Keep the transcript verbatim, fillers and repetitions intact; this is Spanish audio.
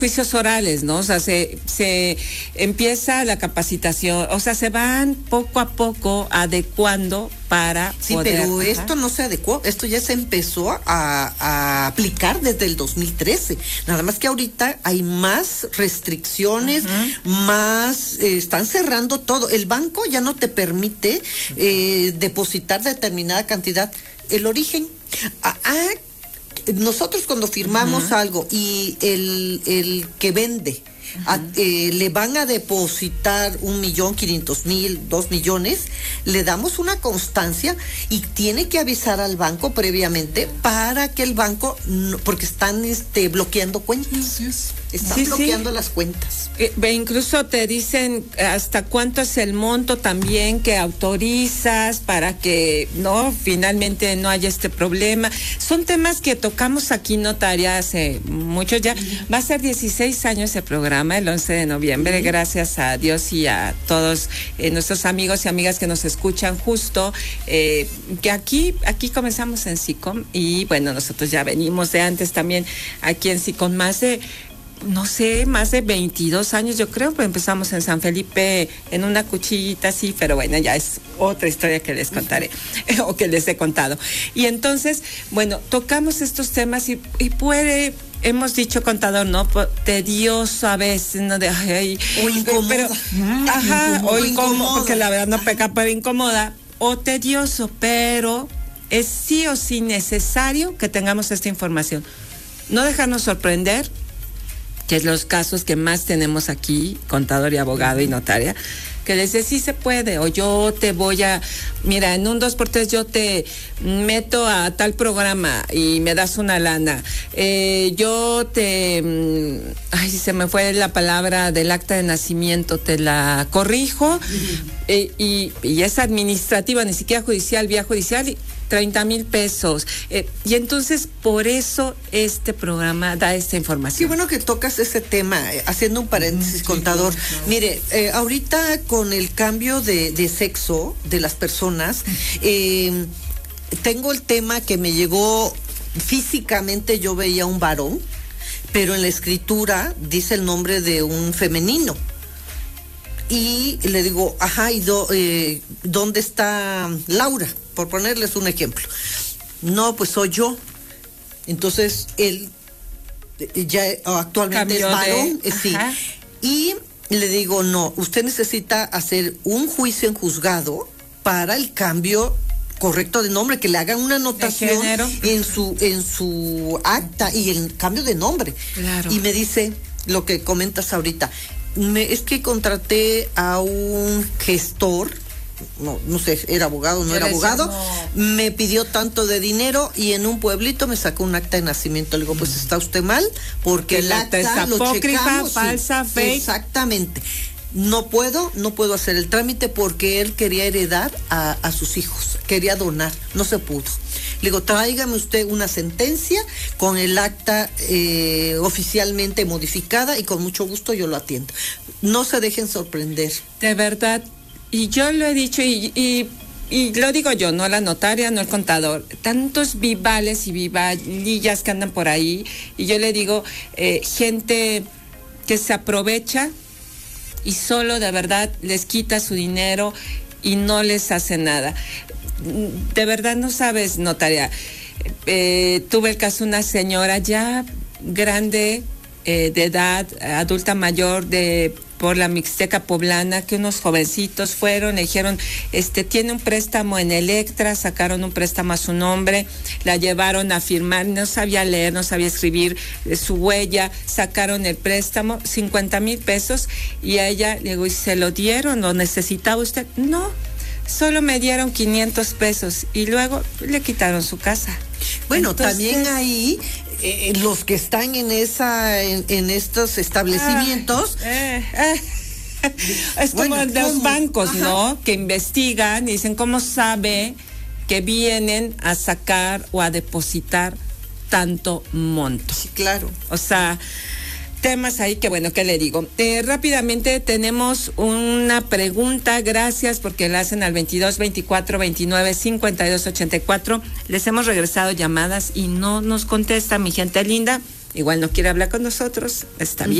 juicios orales, ¿no? O sea, se, se empieza la capacitación, o sea, se van poco a poco adecuando para sí, poder... pero ajá. Esto no se adecuó, esto ya se empezó a, a aplicar desde el dos mil trece, nada más que ahorita hay más restricciones, uh-huh. más, eh, están cerrando todo, el banco ya no te permite eh, depositar determinada cantidad, el origen, ah, ah nosotros cuando firmamos uh-huh. algo y el, el que vende uh-huh. a, eh, le van a depositar un millón quinientos mil, dos millones, le damos una constancia y tiene que avisar al banco previamente para que el banco, no, porque están este, bloqueando cuentas. Sí, sí. Están sí, bloqueando sí. las cuentas. Eh, incluso te dicen hasta cuánto es el monto también que autorizas para que no finalmente no haya este problema. Son temas que tocamos aquí, notaria, hace mucho ya. Va a ser dieciséis años el programa, el once de noviembre, uh-huh. gracias a Dios y a todos eh, nuestros amigos y amigas que nos escuchan justo, eh, que aquí, aquí comenzamos en SICOM y bueno, nosotros ya venimos de antes también aquí en SICOM, más de no sé, más de veintidós años, yo creo, pues empezamos en San Felipe en una cuchillita así, pero bueno, ya es otra historia que les contaré, uh-huh. o que les he contado. Y entonces, bueno, tocamos estos temas y, y puede, hemos dicho, contador, ¿no? Tedioso a veces, ¿no? De, ay, o incómodo. Pero, mm, ajá, incómodo, o incómodo, porque la verdad no peca, pero incomoda, o tedioso, pero es sí o sí necesario que tengamos esta información. No dejarnos sorprender, que es los casos que más tenemos aquí, contador y abogado y notaria, que les dice sí se puede, o yo te voy a, mira, en un dos por tres yo te meto a tal programa y me das una lana, eh, yo te, ay, se me fue la palabra del acta de nacimiento, te la corrijo, uh-huh. eh, y, y es administrativa, ni siquiera judicial, vía judicial, y treinta mil pesos. Eh, y entonces, por eso este programa da esta información. Qué bueno que tocas ese tema, eh, haciendo un paréntesis, mm, contador. Sí, claro. Mire, eh, ahorita con el cambio de, de sexo de las personas, eh, tengo el tema que me llegó físicamente, yo veía un varón, pero en la escritura dice el nombre de un femenino. Y le digo, ajá, ¿y do, eh, dónde está Laura? Por ponerles un ejemplo. No, pues soy yo. Entonces, él ya actualmente es varón. De, sí. Y le digo, no, usted necesita hacer un juicio en juzgado para el cambio correcto de nombre, que le hagan una anotación en su, en su acta y el cambio de nombre. Claro. Y me dice lo que comentas ahorita. Me, es que contraté a un gestor, no, no sé, era abogado, no era abogado, no. Me pidió tanto de dinero y en un pueblito me sacó un acta de nacimiento. Le digo, pues está usted mal, porque el acta es apócrifa, falsa, sí, fake. Exactamente. No puedo, no puedo hacer el trámite porque él quería heredar a, a sus hijos, quería donar, no se pudo. Le digo, tráigame usted una sentencia con el acta eh, oficialmente modificada y con mucho gusto yo lo atiendo. No se dejen sorprender. De verdad, y yo lo he dicho y, y, y lo digo yo, no la notaria, no el contador. Tantos vivales y vivalillas que andan por ahí y yo le digo, eh, gente que se aprovecha y solo de verdad les quita su dinero y no les hace nada. De verdad no sabes, notaria. Eh, tuve el caso de una señora ya grande, eh, de edad, adulta mayor, de por la Mixteca Poblana, que unos jovencitos fueron, le dijeron, este, tiene un préstamo en Electra, sacaron un préstamo a su nombre, la llevaron a firmar, no sabía leer, no sabía escribir, eh, su huella, sacaron el préstamo, cincuenta mil pesos, y a ella le digo, ¿y se lo dieron? ¿Lo necesitaba usted? No. Solo me dieron quinientos pesos y luego le quitaron su casa. Bueno, entonces, también ahí eh, los que están en esa en, en estos establecimientos. Ah, eh, eh. Es como bueno, los ¿cómo? bancos, ajá, ¿no? Que investigan y dicen, ¿cómo sabe que vienen a sacar o a depositar tanto monto? Sí, claro. O sea, temas ahí que bueno, ¿qué le digo? Eh, rápidamente tenemos una pregunta, gracias porque la hacen al veintidós veinticuatro veintinueve cincuenta y dos ochenta y cuatro. Les hemos regresado llamadas y no nos contesta mi gente linda. igual no quiere hablar con nosotros, está bien.